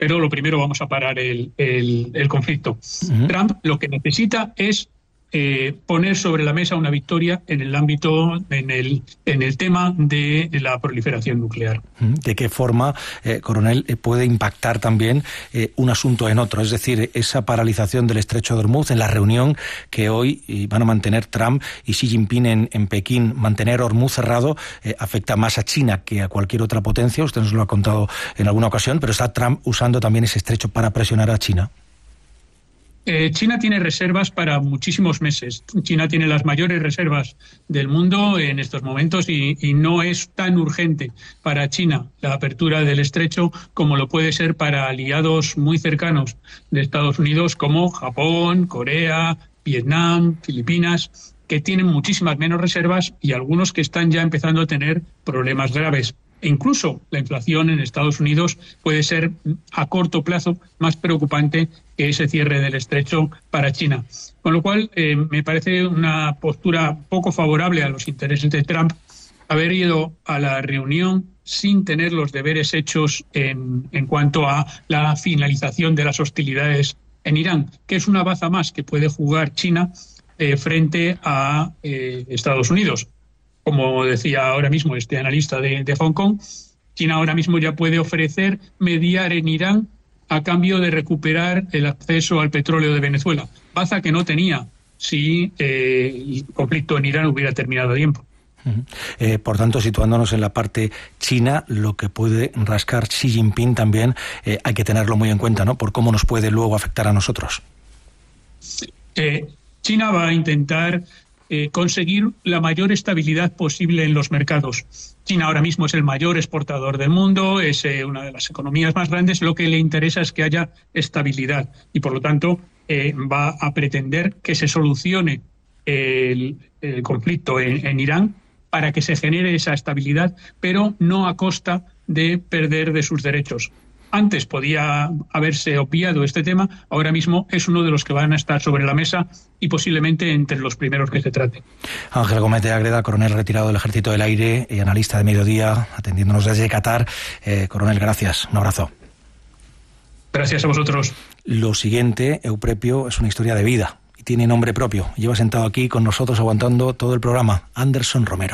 pero lo primero vamos a parar el conflicto. Trump lo que necesita es poner sobre la mesa una victoria en el ámbito, en el tema de la proliferación nuclear. ¿De qué forma, coronel, puede impactar también un asunto en otro? Es decir, esa paralización del estrecho de Hormuz en la reunión que hoy van a mantener Trump y Xi Jinping en Pekín. Mantener Hormuz cerrado afecta más a China que a cualquier otra potencia. Usted nos lo ha contado en alguna ocasión, pero está Trump usando también ese estrecho para presionar a China. China tiene reservas para muchísimos meses. China tiene las mayores reservas del mundo en estos momentos y no es tan urgente para China la apertura del estrecho como lo puede ser para aliados muy cercanos de Estados Unidos como Japón, Corea, Vietnam, Filipinas, que tienen muchísimas menos reservas y algunos que están ya empezando a tener problemas graves. E incluso la inflación en Estados Unidos puede ser a corto plazo más preocupante que ese cierre del estrecho para China. Con lo cual, me parece una postura poco favorable a los intereses de Trump haber ido a la reunión sin tener los deberes hechos en cuanto a la finalización de las hostilidades en Irán, que es una baza más que puede jugar China frente a Estados Unidos. Como decía ahora mismo este analista de Hong Kong, China ahora mismo ya puede ofrecer mediar en Irán a cambio de recuperar el acceso al petróleo de Venezuela, baza que no tenía si el conflicto en Irán hubiera terminado a tiempo. Por tanto, situándonos en la parte china, lo que puede rascar Xi Jinping también hay que tenerlo muy en cuenta, ¿no? Por cómo nos puede luego afectar a nosotros. China va a intentar conseguir la mayor estabilidad posible en los mercados. China ahora mismo es el mayor exportador del mundo, es una de las economías más grandes. Lo que le interesa es que haya estabilidad y, por lo tanto, va a pretender que se solucione el conflicto en Irán para que se genere esa estabilidad, pero no a costa de perder de sus derechos. Antes podía haberse obviado este tema, ahora mismo es uno de los que van a estar sobre la mesa y posiblemente entre los primeros que se trate. Ángel Gómez de Ágreda, coronel retirado del Ejército del Aire y analista de Mediodía, atendiéndonos desde Qatar. Coronel, gracias. Un abrazo. Gracias a vosotros. Lo siguiente, Euprepio, es una historia de vida y tiene nombre propio. Lleva sentado aquí con nosotros aguantando todo el programa, Anderson Romero.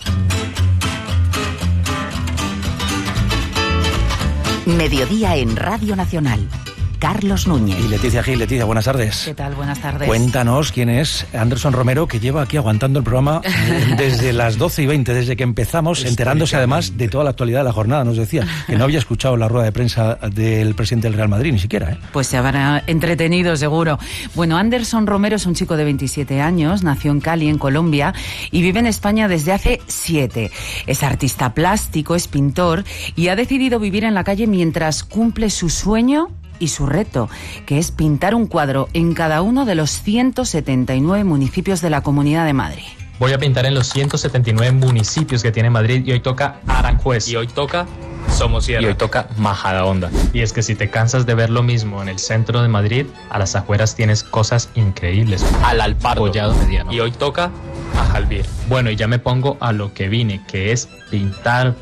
Mediodía en Radio Nacional. Carlos Núñez. Y Leticia Gil. Leticia, buenas tardes. ¿Qué tal? Buenas tardes. Cuéntanos quién es Anderson Romero, que lleva aquí aguantando el programa desde las 12:20, desde que empezamos, enterándose además de toda la actualidad de la jornada. Nos decía que no había escuchado la rueda de prensa del presidente del Real Madrid, ni siquiera, ¿eh? Pues se habrá entretenido, seguro. Bueno, Anderson Romero es un chico de 27 años, nació en Cali, en Colombia, y vive en España desde hace 7. Es artista plástico, es pintor, y ha decidido vivir en la calle mientras cumple su sueño y su reto, que es pintar un cuadro en cada uno de los 179 municipios de la Comunidad de Madrid. Voy a pintar en los 179 municipios que tiene Madrid y hoy toca Aranjuez. Y hoy toca Somosierra. Y hoy toca Majadahonda. Y es que si te cansas de ver lo mismo en el centro de Madrid, a las afueras tienes cosas increíbles. Al Alpardo, Collado Mediano. Y hoy toca Ajalbir. Bueno, y ya me pongo a lo que vine, que es pintar.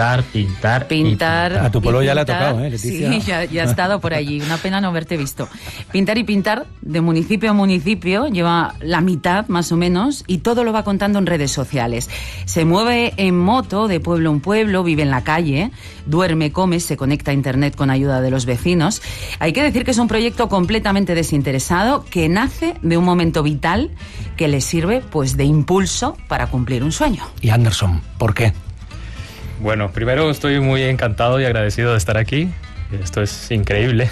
A tu pueblo ya le ha tocado, Leticia. Sí, ya ha estado por allí. Una pena no haberte visto. Pintar y pintar de municipio a municipio, lleva la mitad más o menos, y todo lo va contando en redes sociales. Se mueve en moto de pueblo en pueblo, vive en la calle, duerme, come, se conecta a internet con ayuda de los vecinos. Hay que decir que es un proyecto completamente desinteresado que nace de un momento vital que le sirve pues de impulso para cumplir un sueño. Y Anderson, ¿por qué? Bueno, primero estoy muy encantado y agradecido de estar aquí. Esto es increíble.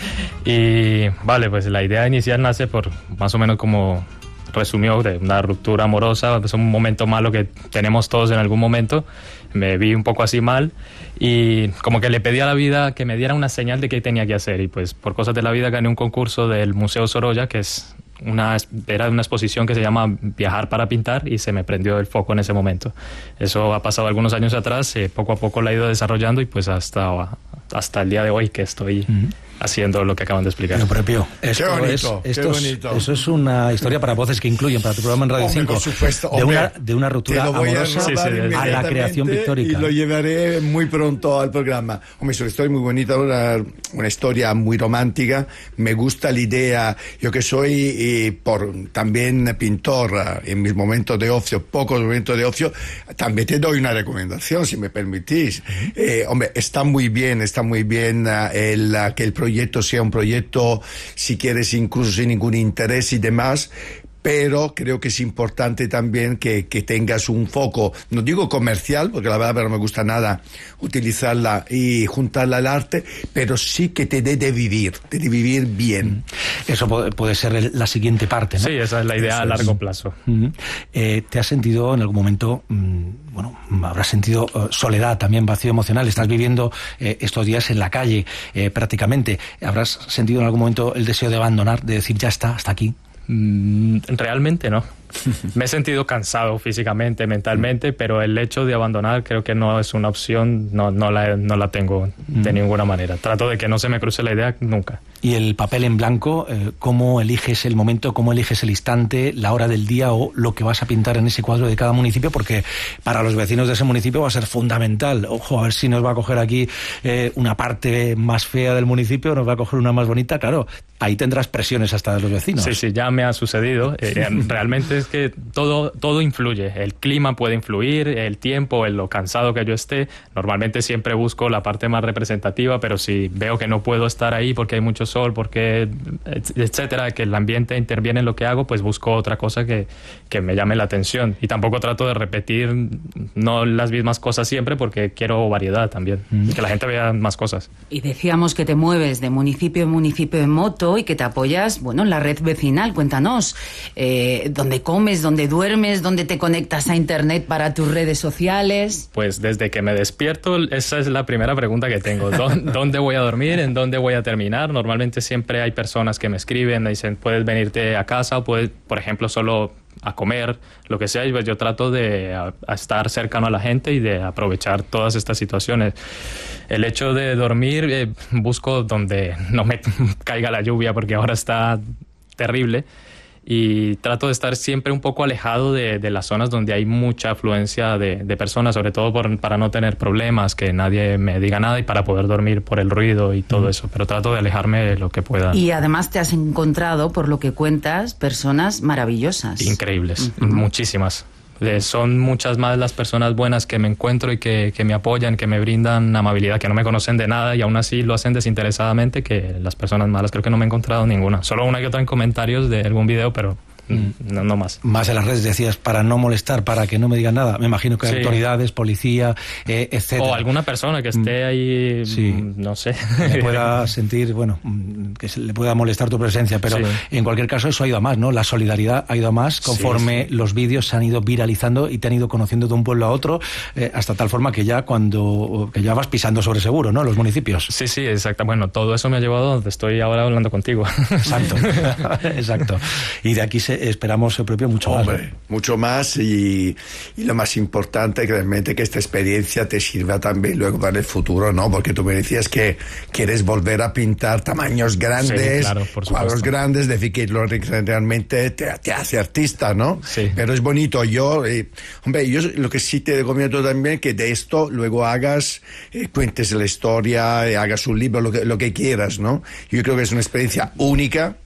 Y vale, pues la idea inicial nace por más o menos como resumió, de una ruptura amorosa. Es un momento malo que tenemos todos en algún momento. Me vi un poco así mal y como que le pedí a la vida que me diera una señal de qué tenía que hacer. Y pues por cosas de la vida gané un concurso del Museo Sorolla, que era una exposición que se llama Viajar para Pintar, y se me prendió el foco en ese momento. Eso ha pasado algunos años atrás, poco a poco la he ido desarrollando y pues hasta el día de hoy que estoy haciendo lo que acaban de explicar. Pero propio, qué bonito. Eso es una historia para voces que incluyen para tu programa en Radio 5. Por supuesto, de una ruptura amorosa a la creación pictórica. Y lo llevaré muy pronto al programa. Hombre, es una historia muy bonita, una historia muy romántica. Me gusta la idea. Yo que soy también pintor en mis momentos de ocio, pocos momentos de ocio, también te doy una recomendación, si me permitís. Hombre, está muy bien que el proyecto sea un proyecto, si quieres, incluso sin ningún interés y demás, pero creo que es importante también que tengas un foco, no digo comercial, porque la verdad no me gusta nada utilizarla y juntarla al arte, pero sí que te dé de vivir bien. Eso puede ser la siguiente parte, ¿no? Sí, esa es la idea a largo plazo. ¿Te has sentido en algún momento, habrás sentido soledad, también vacío emocional? Estás viviendo estos días en la calle prácticamente. ¿Habrás sentido en algún momento el deseo de abandonar, de decir ya está, hasta aquí? Realmente no. Me he sentido cansado físicamente, mentalmente, pero el hecho de abandonar creo que no es una opción, no la tengo de ninguna manera. Trato de que no se me cruce la idea nunca. Y el papel en blanco, ¿cómo eliges el momento, cómo eliges el instante, la hora del día o lo que vas a pintar en ese cuadro de cada municipio? Porque para los vecinos de ese municipio va a ser fundamental. Ojo, a ver si nos va a coger aquí una parte más fea del municipio, nos va a coger una más bonita. Claro, ahí tendrás presiones hasta de los vecinos. Sí, ya me ha sucedido. Realmente es que todo influye. El clima puede influir, el tiempo, lo cansado que yo esté. Normalmente siempre busco la parte más representativa, pero si veo que no puedo estar ahí porque hay mucho sol, porque etcétera, que el ambiente interviene en lo que hago, pues busco otra cosa que me llame la atención. Y tampoco trato de repetir no las mismas cosas siempre, porque quiero variedad también, que la gente vea más cosas. Y decíamos que te mueves de municipio en municipio en moto y que te apoyas, en la red vecinal. Cuéntanos, ¿dónde comes, dónde duermes, dónde te conectas a internet para tus redes sociales? Pues desde que me despierto, esa es la primera pregunta que tengo. ¿Dónde voy a dormir? ¿En dónde voy a terminar? Normalmente siempre hay personas que me escriben, me dicen, puedes venirte a casa o puedes, por ejemplo, solo a comer, lo que sea, y pues yo trato de a estar cercano a la gente y de aprovechar todas estas situaciones. El hecho de dormir, busco donde no me caiga la lluvia, porque ahora está terrible, y trato de estar siempre un poco alejado de las zonas donde hay mucha afluencia de personas, sobre todo para no tener problemas, que nadie me diga nada y para poder dormir por el ruido y todo eso, pero trato de alejarme lo que pueda. Y además te has encontrado, por lo que cuentas, personas maravillosas. Increíbles, muchísimas. Son muchas más las personas buenas que me encuentro y que me apoyan, que me brindan amabilidad, que no me conocen de nada y aún así lo hacen desinteresadamente, que las personas malas creo que no me he encontrado ninguna. Solo una que otra en comentarios de algún video, pero no más. Más en las redes decías, para no molestar, para que no me digan nada. Me imagino que hay autoridades, policía, etcétera. O alguna persona que esté ahí, no sé. Que pueda sentir, que se le pueda molestar tu presencia, pero en cualquier caso eso ha ido a más, ¿no? La solidaridad ha ido a más conforme los vídeos se han ido viralizando y te han ido conociendo de un pueblo a otro, hasta tal forma que ya ya vas pisando sobre seguro, ¿no? Los municipios. Sí, exacto. Bueno, todo eso me ha llevado a donde estoy ahora hablando contigo. Exacto. Y de aquí esperamos propio mucho más. Mucho más y lo más importante es realmente que esta experiencia te sirva también luego para el futuro, ¿no? Porque tú me decías que quieres volver a pintar tamaños grandes, cuadros grandes, decir que realmente te hace artista, ¿no? Sí. Pero es bonito. Yo lo que sí te recomiendo también que de esto luego hagas, cuentes la historia, hagas un libro, lo que quieras, ¿no? Yo creo que es una experiencia única,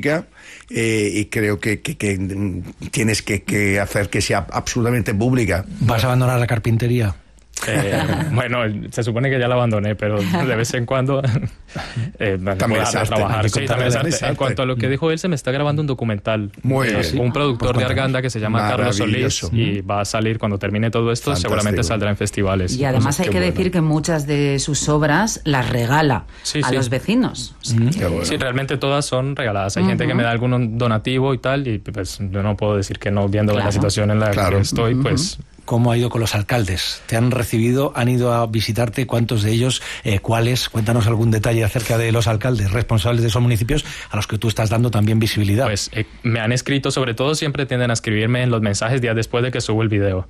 y creo que tienes que hacer que sea absolutamente pública. ¿Vas a abandonar la carpintería? Bueno, se supone que ya la abandoné, pero de vez en cuando también a trabajar. Sí, también en cuanto a lo que dijo él, se me está grabando un documental. Un productor de Arganda que se llama Carlos Solís, y va a salir cuando termine todo esto. Fantástico. Seguramente saldrá en festivales. Y además hay que decir que muchas de sus obras las regala a los vecinos. Sí, realmente todas son regaladas. Hay gente que me da algún donativo y tal, y pues yo no puedo decir que no, viendo la situación en la que estoy, pues... ¿Cómo ha ido con los alcaldes? ¿Te han recibido? ¿Han ido a visitarte? ¿Cuántos de ellos? ¿Cuáles? Cuéntanos algún detalle acerca de los alcaldes responsables de esos municipios a los que tú estás dando también visibilidad. Pues me han escrito, sobre todo siempre tienden a escribirme en los mensajes días después de que subo el video.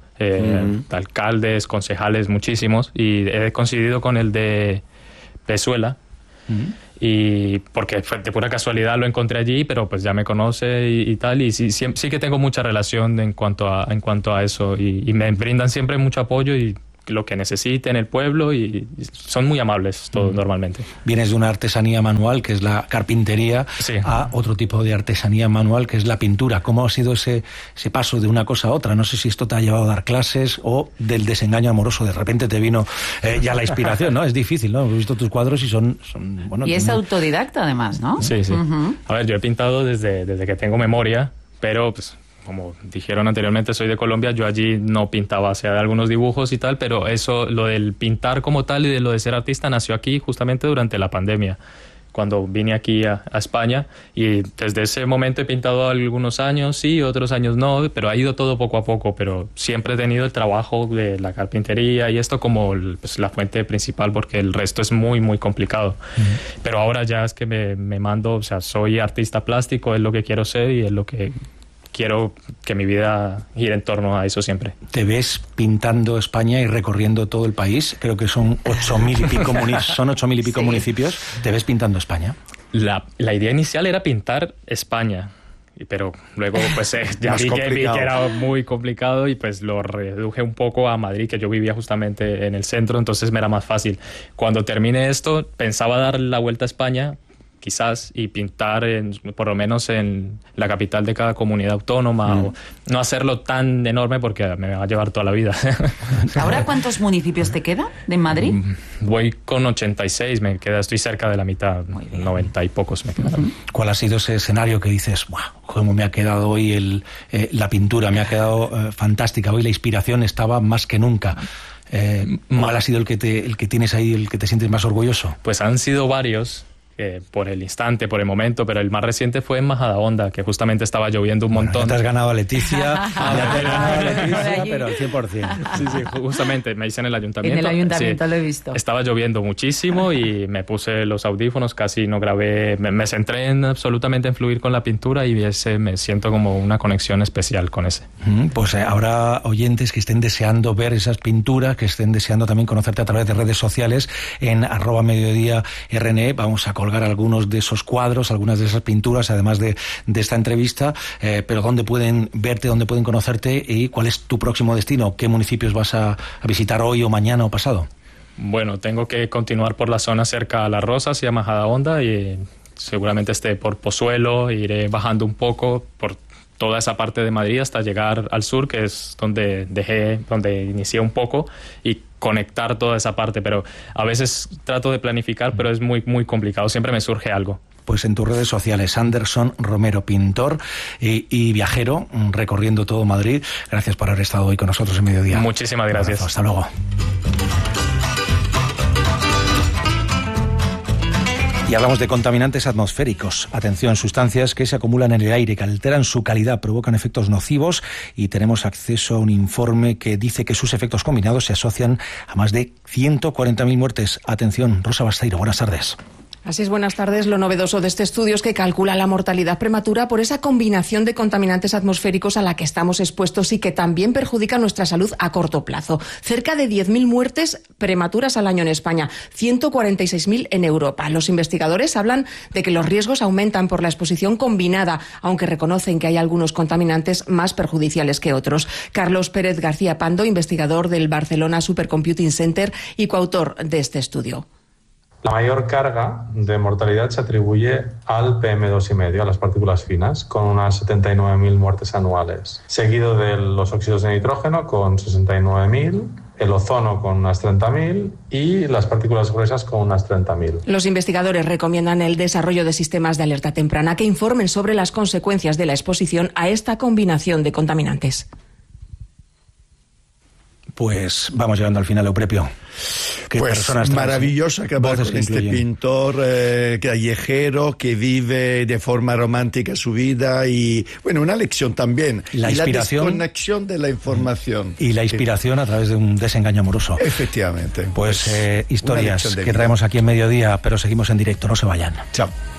Alcaldes, concejales, muchísimos. Y he coincidido con el de Pezuela. y porque de pura casualidad lo encontré allí, pero pues ya me conoce y tal, y sí que tengo mucha relación en cuanto a eso, y me brindan siempre mucho apoyo y lo que necesiten el pueblo, y son muy amables todos normalmente. Vienes de una artesanía manual, que es la carpintería, sí, a otro tipo de artesanía manual, que es la pintura. ¿Cómo ha sido ese paso de una cosa a otra? No sé si esto te ha llevado a dar clases o del desengaño amoroso de repente te vino ya la inspiración, ¿no? Es difícil, ¿no? He visto tus cuadros y son bueno... Y es autodidacta además, ¿no? Sí. A ver, yo he pintado desde que tengo memoria, pero pues, como dijeron anteriormente, soy de Colombia, yo allí no pintaba, hacía algunos dibujos y tal, pero eso, lo del pintar como tal y de lo de ser artista, nació aquí justamente durante la pandemia, cuando vine aquí a España, y desde ese momento he pintado algunos años, sí, otros años no, pero ha ido todo poco a poco, pero siempre he tenido el trabajo de la carpintería y esto como pues, la fuente principal, porque el resto es muy, muy complicado. Pero ahora ya es que me mando, o sea, soy artista plástico, es lo que quiero ser y es lo que... quiero que mi vida gire en torno a eso siempre. ¿Te ves pintando España y recorriendo todo el país? Creo que son 8.000 y pico, sí, municipios. ¿Te ves pintando España? La idea inicial era pintar España, pero luego pues ya vi que era muy complicado y pues lo reduje un poco a Madrid, que yo vivía justamente en el centro, entonces me era más fácil. Cuando termine esto, pensaba dar la vuelta a España, quizás, y pintar por lo menos en la capital de cada comunidad autónoma, o no hacerlo tan enorme porque me va a llevar toda la vida. ¿Ahora cuántos municipios te queda de Madrid? Voy con 86, estoy cerca de la mitad, 90 y pocos me quedan. ¿Cuál ha sido ese escenario que dices, ¡buah! Cómo me ha quedado hoy la pintura, me ha quedado fantástica, hoy la inspiración estaba más que nunca? ¿Cuál ha sido el que tienes ahí, el que te sientes más orgulloso? Pues han sido varios. Por el instante, por el momento, pero el más reciente fue en Majadahonda, que justamente estaba lloviendo un montón. Ya te has ganado a Leticia, pero al 100%. Sí, justamente, me hice en el ayuntamiento. En el ayuntamiento lo he visto. Estaba lloviendo muchísimo y me puse los audífonos, casi no grabé, me centré absolutamente en fluir con la pintura y me siento como una conexión especial con ese. Pues habrá oyentes que estén deseando ver esas pinturas, que estén deseando también conocerte a través de redes sociales en @mediodía_rne. Vamos a colgar algunos de esos cuadros, algunas de esas pinturas, además de esta entrevista, pero ¿dónde pueden verte, dónde pueden conocerte y cuál es tu próximo destino? ¿Qué municipios vas a visitar hoy o mañana o pasado? Bueno, tengo que continuar por la zona cerca a Las Rosas y a Majadahonda, y seguramente esté por Pozuelo, iré bajando un poco por toda esa parte de Madrid hasta llegar al sur, que es donde inicié un poco, y conectar toda esa parte, pero a veces trato de planificar, pero es muy, muy complicado, siempre me surge algo. Pues en tus redes sociales, Anderson Romero, pintor y viajero, recorriendo todo Madrid. Gracias por haber estado hoy con nosotros en Mediodía. Muchísimas gracias. Hasta luego. Y hablamos de contaminantes atmosféricos. Atención, sustancias que se acumulan en el aire, que alteran su calidad, provocan efectos nocivos, y tenemos acceso a un informe que dice que sus efectos combinados se asocian a más de 140.000 muertes. Atención, Rosa Basteiro, buenas tardes. Así es, buenas tardes. Lo novedoso de este estudio es que calcula la mortalidad prematura por esa combinación de contaminantes atmosféricos a la que estamos expuestos y que también perjudica nuestra salud a corto plazo. Cerca de 10.000 muertes prematuras al año en España, 146.000 en Europa. Los investigadores hablan de que los riesgos aumentan por la exposición combinada, aunque reconocen que hay algunos contaminantes más perjudiciales que otros. Carlos Pérez García Pando, investigador del Barcelona Supercomputing Center y coautor de este estudio. La mayor carga de mortalidad se atribuye al PM2,5, a las partículas finas, con unas 79.000 muertes anuales, seguido de los óxidos de nitrógeno con 69.000, el ozono con unas 30.000 y las partículas gruesas con unas 30.000. Los investigadores recomiendan el desarrollo de sistemas de alerta temprana que informen sobre las consecuencias de la exposición a esta combinación de contaminantes. Pues vamos llegando al final, Euprepio. Pues maravilloso acabar con este pintor callejero que vive de forma romántica su vida y, bueno, una lección también. La inspiración. La desconexión de la información. Y la inspiración a través de un desengaño amoroso. Efectivamente. Pues historias que traemos aquí en Mediodía, pero seguimos en directo, no se vayan. Chao.